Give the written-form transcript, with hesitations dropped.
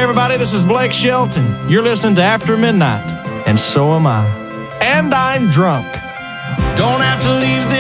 everybody, this is Blake Shelton. You're listening to After Midnight, and so am I. And I'm drunk. Don't have to leave